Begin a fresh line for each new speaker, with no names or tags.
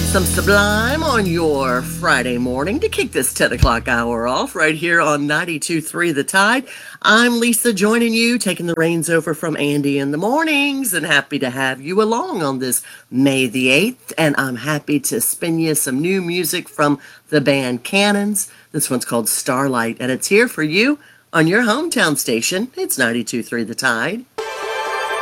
Some Sublime on your Friday morning to kick this 10 o'clock hour off right here on 92.3 The Tide. I'm Lisa joining you, taking the reins over from Andy in the mornings, and happy to have you along on this May the 8th. And I'm happy to spin you some new music from the band Cannons. This one's called Starlight, and it's here for you on your hometown station. It's 92.3 The Tide.